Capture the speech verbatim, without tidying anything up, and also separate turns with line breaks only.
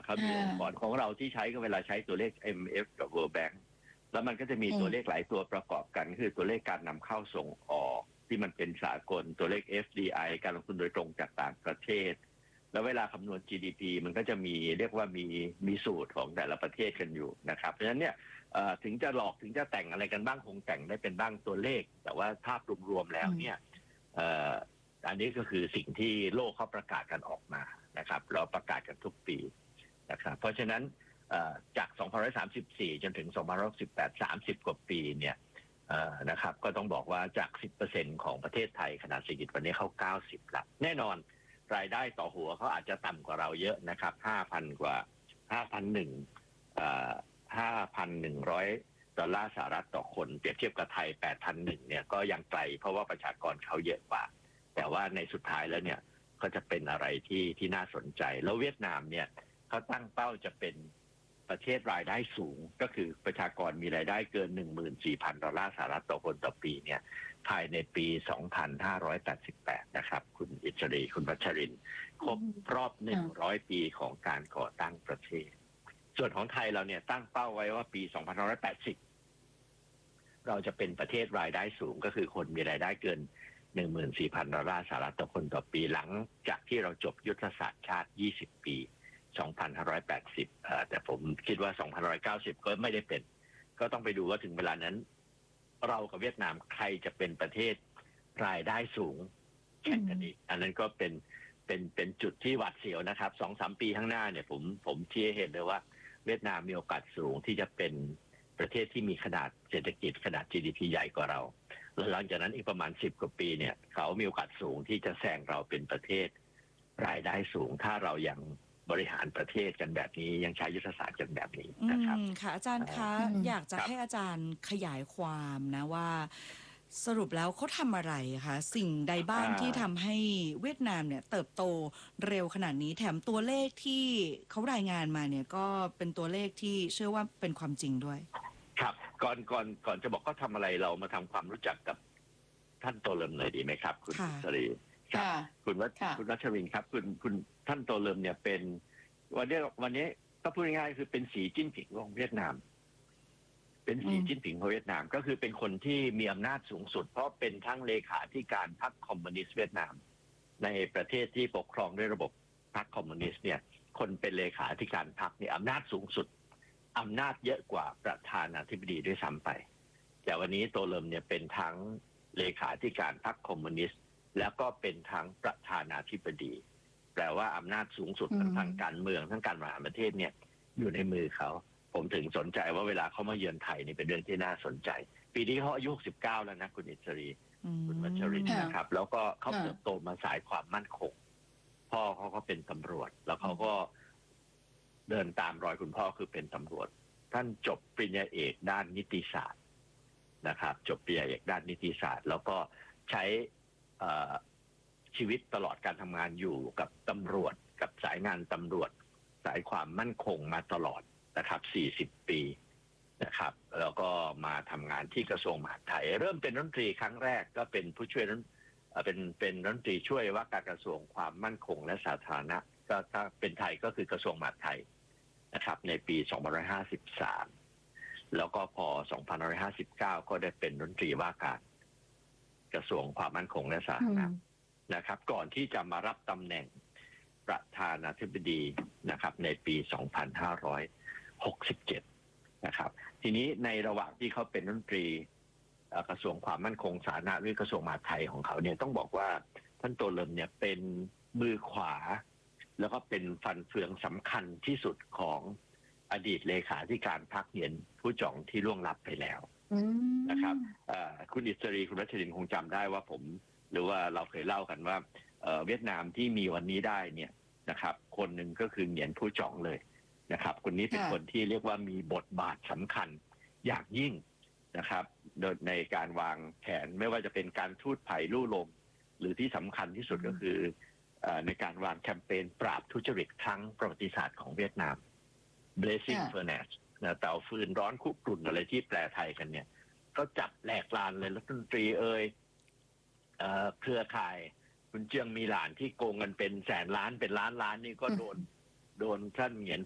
เขามีองค์กรของเราที่ใช้ก็เวลาใช้ตัวเลข เอ็ม เอฟ กับ World Bank แล้วมันก็จะมีตัวเลขหลายตัวประกอบกันคือตัวเลขการนำเข้าส่งออกที่มันเป็นสากลตัวเลข เอฟ ดี ไอ การลงทุนโดยตรงจากต่างประเทศแล้วเวลาคำนวณ จี ดี พี มันก็จะมีเรียกว่ามีมีสูตรของแต่ละประเทศกันอยู่นะครับเพราะฉะนั้นเนี่ยถึงจะหลอกถึงจะแต่งอะไรกันบ้างคงแต่งได้เป็นบ้างตัวเลขแต่ว่าภาพรวมๆแล้วเนี่ยอันนี้ก็คือสิ่งที่โลกเขาประกาศกันออกมานะครับเราประกาศกันทุกปีนะครับเพราะฉะนั้นจากสองพันห้าร้อยสามสิบสี่จนถึงสองพันห้าร้อยสิบแปด สามสิบกว่าปีเนี่ยนะครับก็ต้องบอกว่าจาก สิบเปอร์เซ็นต์ ของประเทศไทยขนาดเศรษฐกิจวันนี้เขาเก้าสิบละแน่นอนรายได้ต่อหัวเขาอาจจะต่ำกว่าเราเยอะนะครับ ห้าพัน กว่า ห้าพันหนึ่ง เอ่อ ห้าพันหนึ่งร้อย ดอลลาร์สหรัฐต่อคนเปรียบเทียบกับไทย แปดพันหนึ่ง เนี่ยก็ยังไกลเพราะว่าประชากรเขาเยอะกว่าแต่ว่าในสุดท้ายแล้วเนี่ยก็จะเป็นอะไรที่ที่น่าสนใจแล้วเวียดนามเนี่ยเขาตั้งเป้าจะเป็นประเทศรายได้สูงก็คือประชากรมีรายได้เกิน หนึ่งหมื่นสี่พัน ดอลลาร์สหรัฐต่อคนต่อปีเนี่ยภายในปี สองพันห้าร้อยแปดสิบแปด นะครับคุณอิสรีคุณวัชรินทร์ครบรอบหนึ่งร้อยปีของการก่อตั้งประเทศส่วนของไทยเราเนี่ยตั้งเป้าไว้ว่าปี สองพันห้าร้อยแปดสิบ เราจะเป็นประเทศรายได้สูงก็คือคนมีรายได้เกิน หนึ่งหมื่นสี่พัน ดอลลาร์สหรัฐต่อคนต่อปีหลังจากที่เราจบยุทธศาสตร์ชาติ ยี่สิบ ปี สองพันห้าร้อยแปดสิบ เอ่อแต่ผมคิดว่า สองพันห้าร้อยเก้าสิบ ก็ไม่ได้เป็นก็ต้องไปดูว่าถึงเวลานั้นเรากับเวียดนามใครจะเป็นประเทศรายได้สูงแข่งกันอีกอันนั้นก็เป็นเป็นเป็นจุดที่หวาดเสียวนะครับ สองสาม ปีข้างหน้าเนี่ยผมผมเชื่อเห็นเลยว่าเวียดนามมีโอกาสสูงที่จะเป็นประเทศที่มีขนาดเศรษฐกิจขนาด จี ดี พี ใหญ่กว่าเราหลังจากนั้นอีกประมาณสิบกว่าปีเนี่ยเขามีโอกาสสูงที่จะแซงเราเป็นประเทศรายได้สูงถ้าเรายังบริหารประเทศกันแบบนี้ยังใช้ยุทธศาสตร์กันแบบนี้นะครับ
ค่ะอาจารย์คะอยากจะให้อาจารย์ขยายความนะว่าสรุปแล้วเขาทำอะไรคะสิ่งใดบ้างที่ทำให้เวียดนามเนี่ยเติบโตเร็วขนาดนี้แถมตัวเลขที่เขารายงานมาเนี่ยก็เป็นตัวเลขที่เชื่อว่าเป็นความจริงด้วย
ครับก่อนก่อนก่อนจะบอกเขาทำอะไรเรามาทำความรู้จักกับท่านโตเลิมเลยดีไหมครับคุณสรีครับคุณวัชคุณรัชวินครับคุณคุณท่านโตเลิมเนี่ยเป็นวันนี้วันนี้ก็พูดง่ายๆคือเป็นสีจิ้นผิงของเวียดนามเป็นสีจิ้นผิงของเวียดนามก็คือเป็นคนที่มีอำนาจสูงสุดเพราะเป็นทั้งเลขาธิการพรรคคอมมิวนิสต์เวียดนามในประเทศที่ปกครองด้วยระบบพรรคคอมมิวนิสต์เนี่ยคนเป็นเลขาธิการพรรคเนี่ยอำนาจสูงสุดอำนาจเยอะกว่าประธานาธิบดีด้วยซ้ำไปแต่วันนี้โตเลิมเนี่ยเป็นทั้งเลขาธิการพรรคคอมมิวนิสต์แล้วก็เป็นทั้งประธานาธิบดีแปลว่าอำนาจสูงสุดทางการเมืองทั้งการบริหารประเทศเนี่ยอยู่ในมือเขาผมถึงสนใจว่าเวลาเขามาเยือนไทยนี่เป็นเรื่องที่น่าสนใจปีนี้เขาอายุหกสิบเก้าแล้วนะคุณอิสรีคุณวัชรินทร์นะครับแล้วก็เขาเติบโตมาสายความมั่นคงพ่อเขาก็เป็นตำรวจแล้วเขาก็เดินตามรอยคุณพ่อคือเป็นตำรวจท่านจบปริญญาเอกด้านนิติศาสตร์นะครับจบปริญญาเอกด้านนิติศาสตร์แล้วก็ใช้ชีวิตตลอดการทำงานอยู่กับตำรวจกับสายงานตำรวจสายความมั่นคงมาตลอดนะครับสี่สิบปีนะครับแล้วก็มาทำงานที่กระทรวงมหาดไทยเริ่มเป็นรัฐมนตรีครั้งแรกก็เป็นผู้ช่วยนั้นเป็นเป็นรัฐมนตรีช่วยว่าการกระทรวงความมั่นคงและสาธารณะก็ถ้าเป็นไทยก็คือกระทรวงมหาดไทยนะครับในปีสองพันห้าร้อยห้าสิบสามแล้วก็พอสองพันห้าร้อยห้าสิบเก้าก็ได้เป็นรัฐมนตรีว่าการกระทรวงความมั่นคงและสาธารณะนะครับก่อนที่จะมารับตำแหน่งประธานาธิบดีนะครับในปีสองพันห้าร้อยหกสิบเจ็ดนะครับทีนี้ในระหว่างที่เขาเป็นรัฐมนตรีกระทรวงความมั่นคงสาธารณะหรือกระทรวงมหาดไทยของเขาเนี่ยต้องบอกว่าท่านโตเลิมเนี่ยเป็นมือขวาแล้วก็เป็นฟันเฟืองสำคัญที่สุดของอดีตเลขาธิการพรรคเหงียนผู้จ่องที่ล่วงลับไปแล้วนะครับคุณอิสรีคุณรัชรินทร์คงจำได้ว่าผมหรือว่าเราเคยเล่ากันว่าเวียดนามที่มีวันนี้ได้เนี่ยนะครับคนหนึ่งก็คือเหงียนผู้จ่องเลยนะครับคนนี้เป็นคนที่เรียกว่ามีบทบาทสำคัญอย่างยิ่งนะครับโดยในการวางแผนไม่ว่าจะเป็นการทูตไผ่ลู่ลมหรือที่สำคัญที่สุดก็คือในการวางแคมเปญปราบทุจริตครั้งประวัติศาสตร์ของเวียดนาม Blazing Furnace เตาฟืนร้อนคุกรุ่นอะไรที่แปลไทยกันเนี่ยก็จับแหลกลานเลยรัฐมนตรีเอ่ยเครือข่ายคุณเจียงมีหลานที่โกงเงินเป็นแสนล้านเป็นล้านล้านนี่ก็โดนโดนท่านเหงียน